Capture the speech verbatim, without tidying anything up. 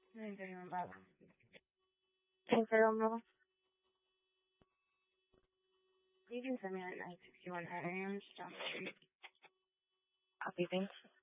nine thirty-one Bible. ten thirty-one. You can send me at nine sixty-one High Range down the street. Copy, thanks.